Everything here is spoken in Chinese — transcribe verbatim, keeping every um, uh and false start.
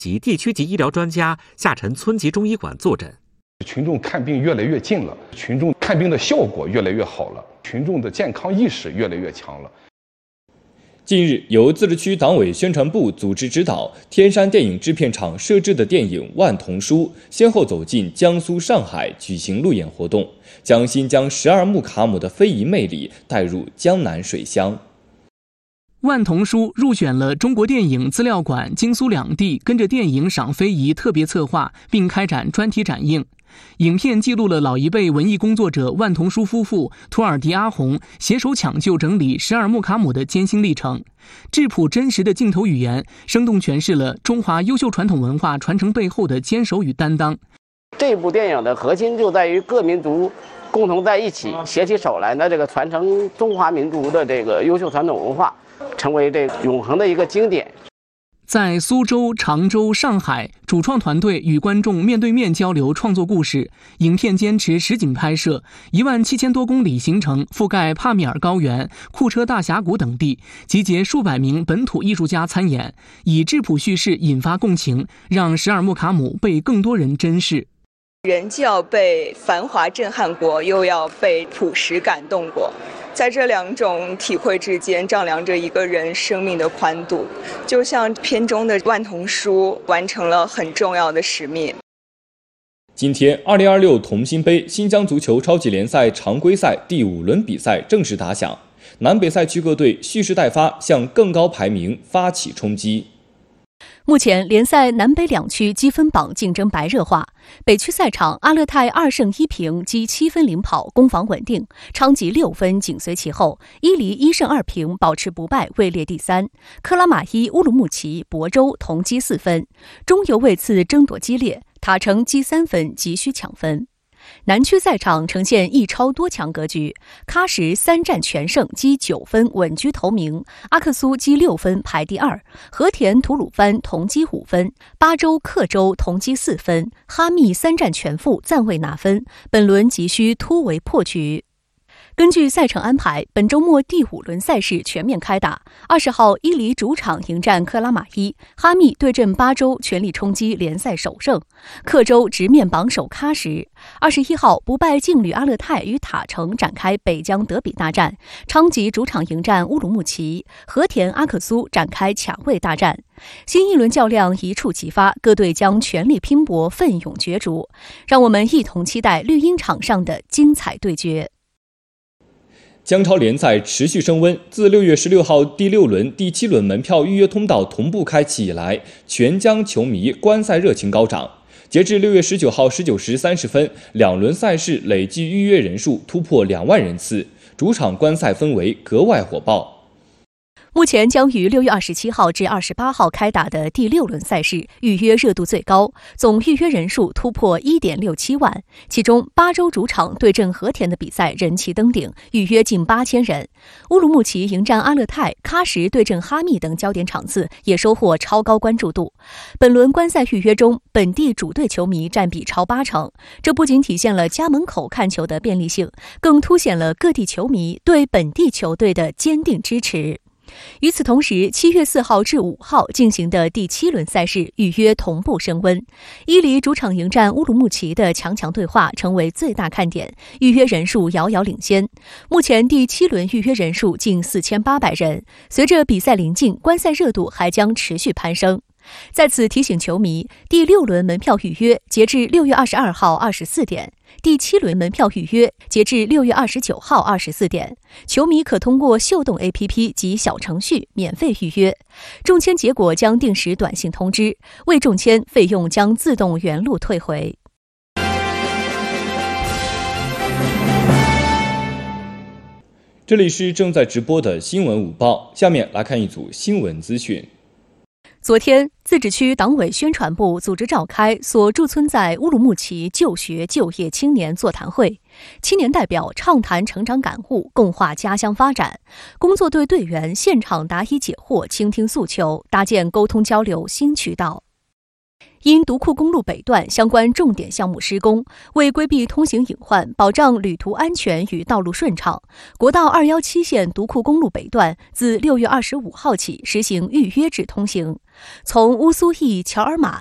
及地区级医疗专家下沉村级中医馆坐诊。 群众看病越来越近了，群众看病的效果越来越好了，群众的健康意识越来越强了。 近日，由自治区党委宣传部组织指导，天山电影制片厂摄制的电影《万童书》先后走进江苏、上海举行路演活动，将新疆十二木卡姆的非遗魅力带入江南水乡。 万童书入选了中国电影资料馆京苏两地跟着电影赏非遗特别策划，并开展专题展映。影片记录了老一辈文艺工作者万童书夫妇、图尔迪阿红携手抢救整理十二木卡姆的艰辛历程，质朴真实的镜头语言，生动诠释了中华优秀传统文化传承背后的坚守与担当。 这部电影的核心就在于各民族共同在一起，携起手来呢，这个传承中华民族的这个优秀传统文化，成为这永恒的一个经典。 在苏州、常州、上海，主创团队与观众面对面交流创作故事。影片坚持实景拍摄，一万七千多公里行程覆盖帕米尔高原、库车大峡谷等地，集结数百名本土艺术家参演，以质朴叙事引发共情，让十二木卡姆被更多人珍视。 人既要被繁华震撼过，又要被朴实感动过，在这两种体会之间丈量着一个人生命的宽度，就像片中的万童书完成了很重要的使命。 今天二零二六同心杯新疆足球超级联赛常规赛第五轮比赛正式打响，南北赛区各队蓄势待发，向更高排名发起冲击。 目前联赛南北两区积分榜竞争白热化，北区赛场阿勒泰二胜一平积七分领跑，攻防稳定；昌吉六分紧随其后，伊犁一胜二平保持不败，位列第三；克拉玛依、乌鲁木齐、亳州同积四分，中游位次争夺激烈，塔城积三分急需抢分。南区赛场呈现一超多强格局，喀什三战全胜积九分稳居头名，阿克苏积六分排第二，和田吐鲁番同积五分，巴州克州同积四分，哈密三战全负暂未拿分，本轮急需突围破局。根据赛程安排，本周末第五轮赛事全面开打。二十号，伊犁主场迎战克拉玛依，哈密对阵巴州，全力冲击联赛首胜；克州直面榜首喀什。二十一号，不败劲旅阿勒泰与塔城展开北疆德比大战，昌吉主场迎战乌鲁木齐，和田阿克苏展开抢位大战。新一轮较量一触即发，各队将全力拼搏，奋勇角逐。让我们一同期待绿茵场上的精彩对决。 江超联赛持续升温，自六月十六号第六轮、第七轮门票预约通道同步开启以来，全江球迷观赛热情高涨。截至六月十九号十九时三十分，两轮赛事累计预约人数突破两万人次，主场观赛氛围格外火爆。 目前将于六月二十七号至二十八号开打的第六轮赛事预约热度最高，总预约人数突破 一点六七万，其中巴州主场对阵和田的比赛人气登顶，预约近八千人。乌鲁木齐迎战阿勒泰，喀什对阵哈密等焦点场次也收获超高关注度。本轮观赛预约中，本地主队球迷占比超八成，这不仅体现了家门口看球的便利性，更凸显了各地球迷对本地球队的坚定支持。与此同时，七月四号至五号进行的第七轮赛事预约同步升温，伊犁主场迎战乌鲁木齐的强强对话成为最大看点，预约人数遥遥领先。目前第七轮预约人数近四千八百人，随着比赛临近，观赛热度还将持续攀升。在此提醒球迷，第六轮门票预约截至六月二十二号二十四点，第七轮门票预约截至六月二十九号二十四点。球迷可通过秀动 A P P 及小程序免费预约，中签结果将定时短信通知，未中签费用将自动原路退回。 这里是正在直播的新闻午报，下面来看一组新闻资讯。 昨天，自治区党委宣传部组织召开所驻村在乌鲁木齐就学就业青年座谈会，青年代表畅谈成长感悟，共话家乡发展。工作队队员现场答疑解惑，倾听诉求，搭建沟通交流新渠道。 因独库公路北段相关重点项目施工，为规避通行隐患，保障旅途安全与道路顺畅，国道二一七线独库公路北段自六月二十五号起实行预约制通行，从乌苏驿乔尔玛